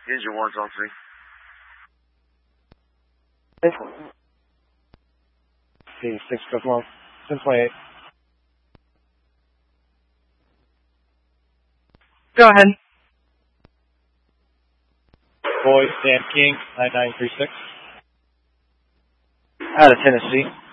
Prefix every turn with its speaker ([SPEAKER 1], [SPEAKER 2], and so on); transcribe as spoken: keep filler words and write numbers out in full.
[SPEAKER 1] Engine one, zone three.
[SPEAKER 2] C six goes long. ten twenty-eight.
[SPEAKER 3] Go ahead.
[SPEAKER 2] Boy, Sam King, nine nine three six.
[SPEAKER 3] Out of Tennessee.